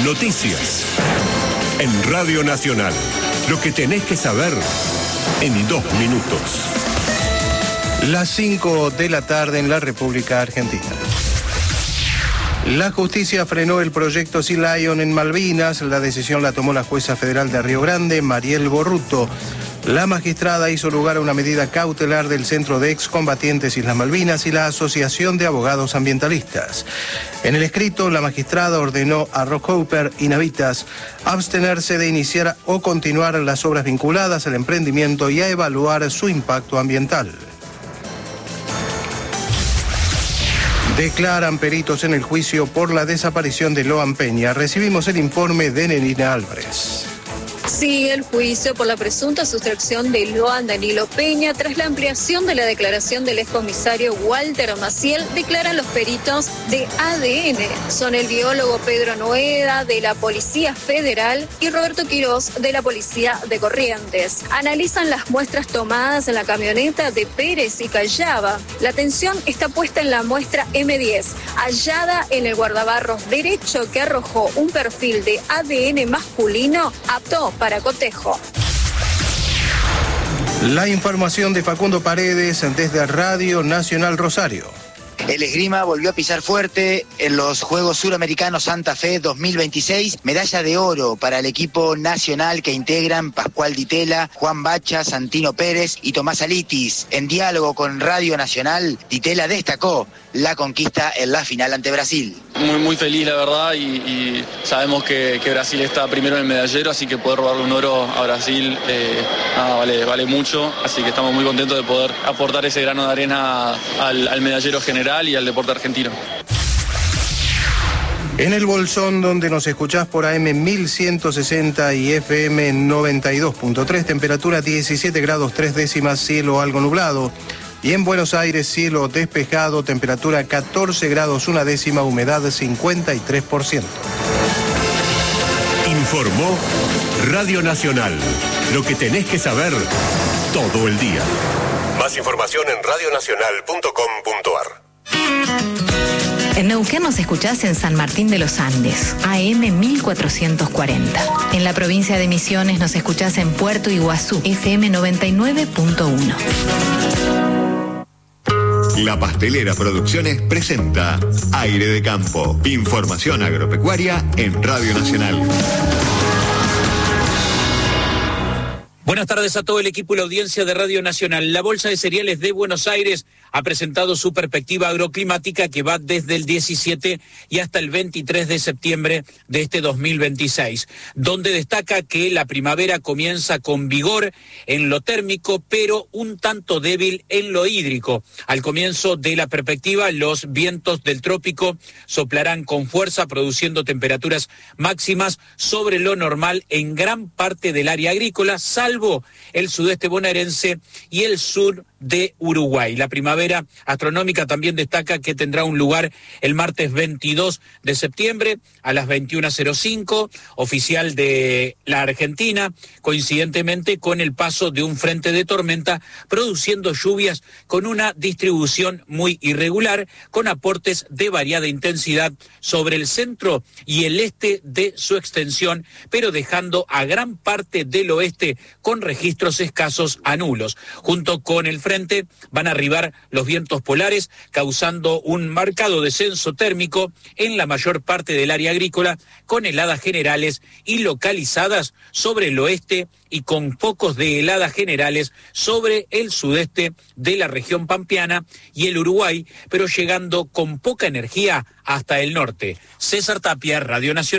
Noticias. En Radio Nacional. Lo que tenés que saber en 2 minutos. Las 5 de la tarde en la República Argentina. La justicia frenó el proyecto Sea Lion en Malvinas. La decisión la tomó la jueza federal de Río Grande, Mariel Borruto. La magistrada hizo lugar a una medida cautelar del Centro de Excombatientes Islas Malvinas y la Asociación de Abogados Ambientalistas. En el escrito, la magistrada ordenó a Rockhopper y Navitas abstenerse de iniciar o continuar las obras vinculadas al emprendimiento y a evaluar su impacto ambiental. Declaran peritos en el juicio por la desaparición de Loan Peña. Recibimos el informe de Nerina Álvarez. Sigue el juicio por la presunta sustracción de Loan Danilo Peña tras la ampliación de la declaración del excomisario Walter Maciel, declaran los peritos de ADN. Son el biólogo Pedro Noeda de la Policía Federal y Roberto Quirós de la Policía de Corrientes. Analizan las muestras tomadas en la camioneta de Pérez y Callaba. La atención está puesta en la muestra M10, hallada en el guardabarros derecho que arrojó un perfil de ADN masculino apto para cotejo. La información de Facundo Paredes desde Radio Nacional Rosario. El esgrima volvió a pisar fuerte en los Juegos Suramericanos Santa Fe 2026. Medalla de oro para el equipo nacional que integran Pascual Ditela, Juan Bacha, Santino Pérez y Tomás Alitis. En diálogo con Radio Nacional, Ditela destacó la conquista en la final ante Brasil. Muy feliz, la verdad, y sabemos que Brasil está primero en el medallero, así que poder robarle un oro a Brasil vale mucho, así que estamos muy contentos de poder aportar ese grano de arena al medallero general y al deporte argentino. En el Bolsón, donde nos escuchás por AM 1160 y FM 92.3, temperatura 17 grados 3 décimas, cielo algo nublado. Y en Buenos Aires, cielo despejado, temperatura 14 grados 1 décima, humedad 53%. Informó Radio Nacional. Lo que tenés que saber todo el día. Más información en radionacional.com.ar. En Neuquén nos escuchás en San Martín de los Andes, AM 1440. En la provincia de Misiones nos escuchás en Puerto Iguazú, FM 99.1. La Pastelera Producciones presenta Aire de Campo. Información agropecuaria en Radio Nacional. Buenas tardes a todo el equipo y la audiencia de Radio Nacional. La Bolsa de Cereales de Buenos Aires ha presentado su perspectiva agroclimática que va desde el 17 y hasta el 23 de septiembre de este 2026, donde destaca que la primavera comienza con vigor en lo térmico, pero un tanto débil en lo hídrico. Al comienzo de la perspectiva, los vientos del trópico soplarán con fuerza, produciendo temperaturas máximas sobre lo normal en gran parte del área agrícola, salvo el sudeste bonaerense y el sur de Uruguay. La primavera astronómica también destaca que tendrá un lugar el martes 22 de septiembre a las 21:05, oficial de la Argentina, coincidentemente con el paso de un frente de tormenta, produciendo lluvias con una distribución muy irregular, con aportes de variada intensidad sobre el centro y el este de su extensión, pero dejando a gran parte del oeste con registros escasos a nulos. Junto con el frente van a arribar los vientos polares, causando un marcado descenso térmico en la mayor parte del área agrícola, con heladas generales y localizadas sobre el oeste y con pocos de heladas generales sobre el sudeste de la región pampeana y el Uruguay, pero llegando con poca energía hasta el norte. César Tapia, Radio Nacional.